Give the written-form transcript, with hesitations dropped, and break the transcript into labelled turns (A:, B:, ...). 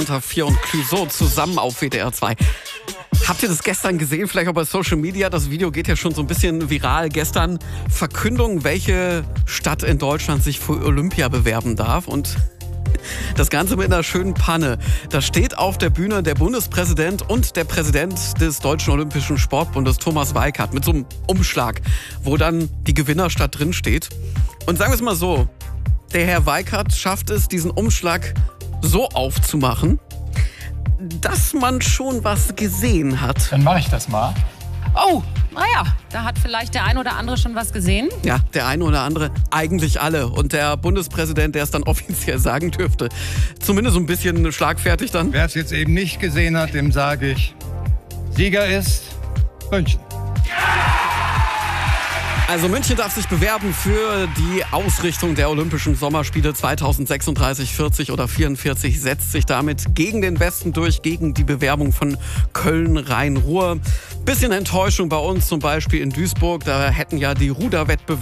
A: Vier und Clouseau zusammen auf WDR 2. Habt ihr das gestern gesehen? Vielleicht auch bei Social Media. Das Video geht ja schon so ein bisschen viral. Gestern Verkündung, welche Stadt in Deutschland sich für Olympia bewerben darf. Und das Ganze mit einer schönen Panne. Da steht auf der Bühne der Bundespräsident und der Präsident des Deutschen Olympischen Sportbundes, Thomas Weikart, mit so einem Umschlag, wo dann die Gewinnerstadt drin steht. Und sagen wir es mal so, der Herr Weikart schafft es, diesen Umschlag so aufzumachen, dass man schon was gesehen hat.
B: Dann mache ich das mal.
C: Oh, naja, da hat vielleicht der ein oder andere schon was gesehen.
A: Ja, der eine oder andere, eigentlich alle. Und der Bundespräsident, der es dann offiziell sagen dürfte, zumindest so ein bisschen schlagfertig dann.
D: Wer es jetzt eben nicht gesehen hat, dem sage ich, Sieger ist München.
A: Also München darf sich bewerben für die Ausrichtung der Olympischen Sommerspiele 2036, 40 oder 44, setzt sich damit gegen den Westen durch, gegen die Bewerbung von Köln, Rhein-Ruhr. Bisschen Enttäuschung bei uns, zum Beispiel in Duisburg, da hätten ja die Ruderwettbewerbe